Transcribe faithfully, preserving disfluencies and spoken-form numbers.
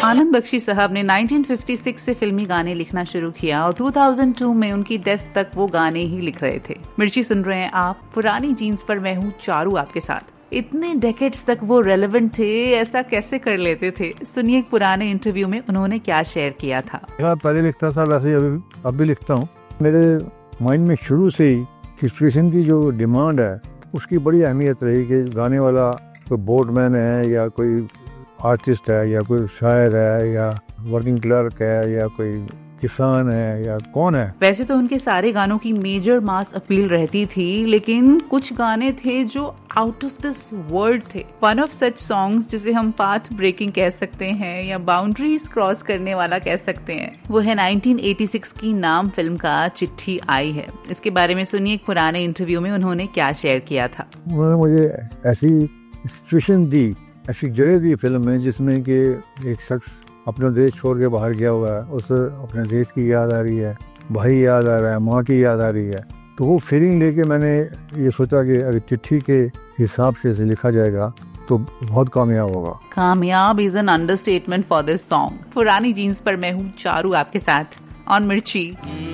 आनंद बख्शी साहब ने उन्नीस सौ छप्पन से फिल्मी गाने लिखना शुरू किया और दो हज़ार दो में उनकी डेथ तक वो गाने ही लिख रहे थे। मिर्ची सुन रहे हैं आप, पुरानी जीन्स पर मैं हूँ चारू आपके साथ। इतने डेकेड्स तक वो रेलेवेंट थे, ऐसा कैसे कर लेते थे? सुनिए एक पुराने इंटरव्यू में उन्होंने क्या शेयर किया था। पहले लिखता था, वैसे अभी अब भी लिखता हूँ। मेरे माइंड में शुरू से ही सिचुएशन की जो डिमांड है उसकी बड़ी अहमियत रही कि गाने वाला कोई बोटमैन है या कोई आर्टिस्ट है या कोई शायर है या वर्किंग क्लर्क है या कोई किसान है या कौन है। वैसे तो उनके सारे गानों की मेजर मास अपील रहती थी, लेकिन कुछ गाने थे जो आउट ऑफ दिस वर्ल्ड थे। वन ऑफ सच सॉन्ग्स जिसे हम पाथ ब्रेकिंग कह सकते हैं या बाउंड्रीज क्रॉस करने वाला कह सकते हैं, वो है उन्नीस सौ छियासी की नाम फिल्म का चिट्ठी आई है। इसके बारे में सुनिए एक पुराने इंटरव्यू में उन्होंने क्या शेयर किया था। उन्होंने मुझे ऐसी सिचुएशन दी, ऐसी जगह दी फिल्म में जिसमें कि एक शख्स अपना देश छोड़ के बाहर गया हुआ है, उसे अपने देश की याद आ रही है, भाई याद आ रहा है, माँ की याद आ रही है। तो वो फीलिंग लेके मैंने ये सोचा कि अगर चिट्ठी के हिसाब से इसे लिखा जाएगा तो बहुत कामयाब होगा। कामयाब is an understatement for this song. पुरानी जीन्स पर मैं हूँ चारू आपके साथ ऑन मिर्ची।